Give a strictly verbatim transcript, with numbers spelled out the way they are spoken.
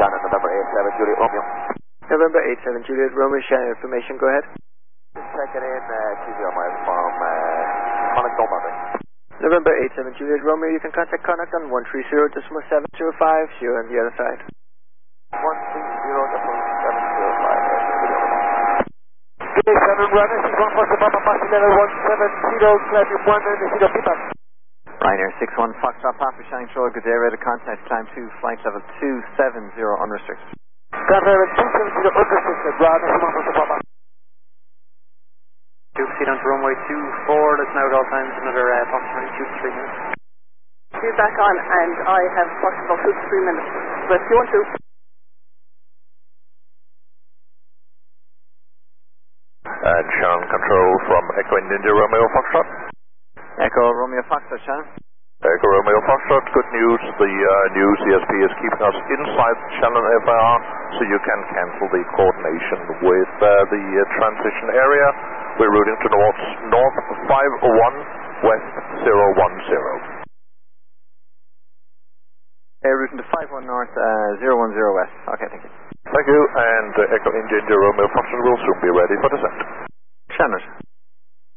Shannon, November eight seven, Juliet Romeo. November eight seven, Juliet Romeo, Shannon information, go ahead. Just checking in, uh, two zero miles from, uh, Connacht, Normandy. November eight seven, Juliet Romeo, you can contact Connacht on one three zero decimal seven zero five, zero on the other side. one three zero decimal seven zero five, Juliet Shannon, runner, six one four, Papa, Papa, level one seven zero, climb one and zero, feedback. Ryanair six one Foxtrot Papa, Shining Troll, good day, ready to contact, climb two, flight level two seven zero, unrestricted. Climb level two seven zero, unrestricted, runner, six one four, Papa. Two proceed on to runway two four, let's now at all times, another uh, approximately two to three minutes. You're back on, and I have watched about two to three minutes. But if you want to... And Shannon control from Echo India Romeo Foxtrot. Echo Romeo Foxtrot, Shannon. Echo Romeo Foxtrot, good news. The uh, new C S P is keeping us inside Shannon F I R, so you can cancel the coordination with uh, the uh, transition area. We're routing to north, north five one, west zero one zero. Uh, routing to five one north, uh, zero one zero west. Okay, thank you. Thank you, and uh, Echo India India Romeo Foxtrot will soon be ready for descent. Shannon.